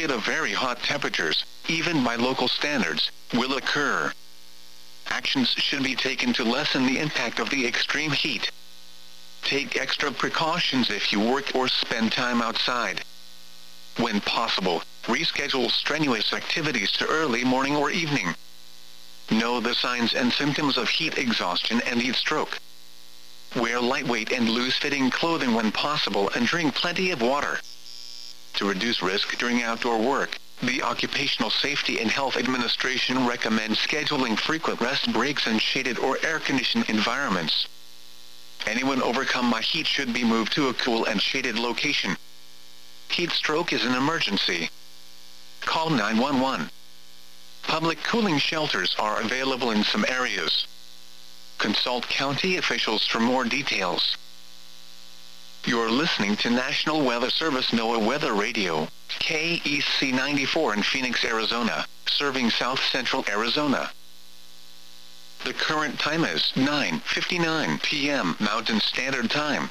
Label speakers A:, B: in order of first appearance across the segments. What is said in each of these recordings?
A: period of very hot temperatures, even by local standards, will occur. Actions should be taken to lessen the impact of the extreme heat. Take extra precautions if you work or spend time outside. When possible, reschedule strenuous activities to early morning or evening. Know the signs and symptoms of heat exhaustion and heat stroke. Wear lightweight and loose-fitting clothing when possible and drink plenty of water. To reduce risk during outdoor work, the Occupational Safety and Health Administration recommends scheduling frequent rest breaks in shaded or air-conditioned environments. Anyone overcome by heat should be moved to a cool and shaded location. Heat stroke is an emergency. Call 911. Public cooling shelters are available in some areas. Consult county officials for more details. You're listening to National Weather Service NOAA Weather Radio, KEC 94 in Phoenix, Arizona, serving South Central Arizona. The current time is 9:59 p.m. Mountain Standard Time.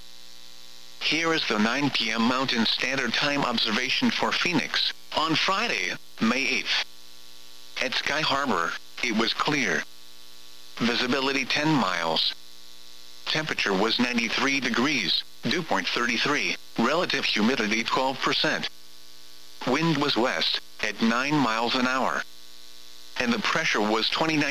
A: Here is the 9 p.m. Mountain Standard Time observation for Phoenix, on Friday, May 8th. At Sky Harbor, it was clear. Visibility 10 miles. Temperature was 93 degrees, dew point 33, relative humidity 12%. Wind was west, at 9 miles an hour. And the pressure was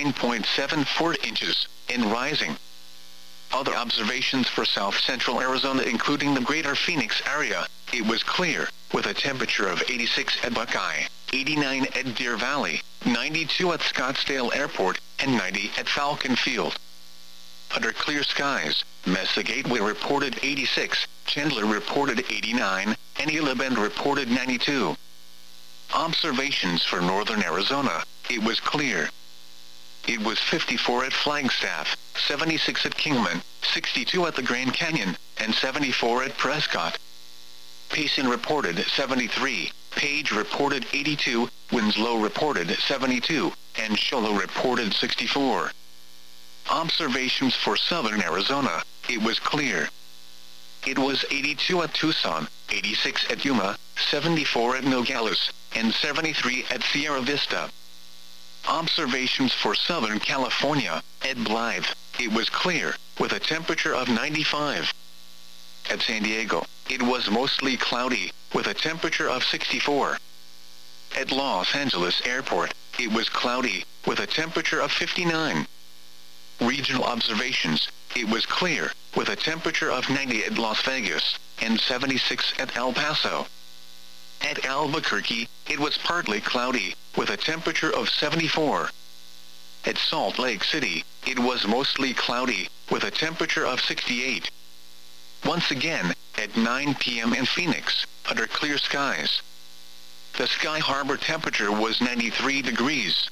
A: 29.74 inches, and rising. Other observations for South Central Arizona including the greater Phoenix area, it was clear, with a temperature of 86 at Buckeye, 89 at Deer Valley, 92 at Scottsdale Airport, and 90 at Falcon Field. Under clear skies, Mesa Gateway reported 86, Chandler reported 89, and Gila Bend reported 92. Observations for northern Arizona, it was clear. It was 54 at Flagstaff, 76 at Kingman, 62 at the Grand Canyon, and 74 at Prescott. Payson reported 73, Page reported 82, Winslow reported 72, and Shoalo reported 64. Observations for southern Arizona, it was clear. It was 82 at Tucson, 86 at Yuma, 74 at Nogales, and 73 at Sierra Vista. Observations for Southern California, at Blythe, it was clear, with a temperature of 95. At San Diego, it was mostly cloudy, with a temperature of 64. At Los Angeles Airport, it was cloudy, with a temperature of 59. Regional observations, it was clear, with a temperature of 90 at Las Vegas, and 76 at El Paso. At Albuquerque, it was partly cloudy, with a temperature of 74. At Salt Lake City, it was mostly cloudy, with a temperature of 68. Once again, at 9 p.m. in Phoenix, under clear skies. The Sky Harbor temperature was 93 degrees.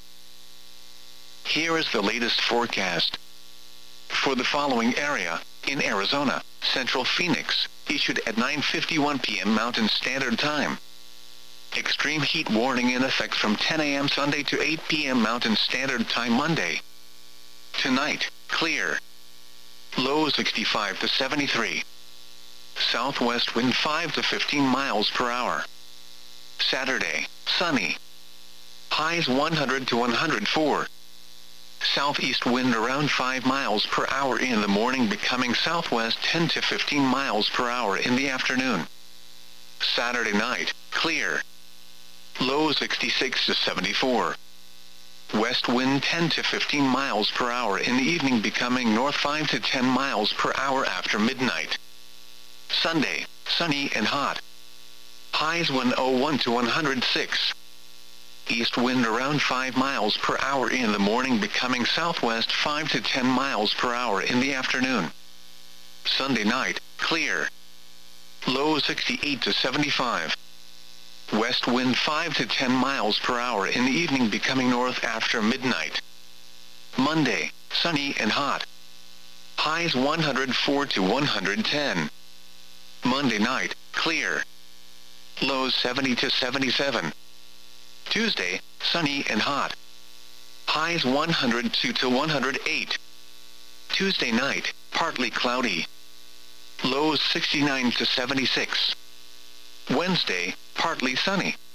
A: Here is the latest forecast. For the following area, in Arizona, Central Phoenix, issued at 9:51 p.m. Mountain Standard Time. Extreme heat warning in effect from 10 a.m. Sunday to 8 p.m. Mountain Standard Time Monday. Tonight, clear. Low 65 to 73. Southwest wind 5 to 15 miles per hour. Saturday, sunny. Highs 100 to 104. Southeast wind around 5 miles per hour in the morning, becoming southwest 10 to 15 miles per hour in the afternoon. Saturday night, clear. Low 66 to 74. West wind 10 to 15 miles per hour in the evening, becoming north 5 to 10 miles per hour after midnight. Sunday, sunny and hot. Highs 101 to 106. East wind around 5 miles per hour in the morning, becoming southwest 5 to 10 miles per hour in the afternoon. Sunday night, clear. Low 68 to 75. West wind 5 to 10 miles per hour in the evening, becoming north after midnight. Monday, sunny and hot. Highs 104 to 110. Monday night, clear. Lows 70 to 77. Tuesday, sunny and hot. Highs 102 to 108. Tuesday night, partly cloudy. Lows 69 to 76. Wednesday, partly sunny.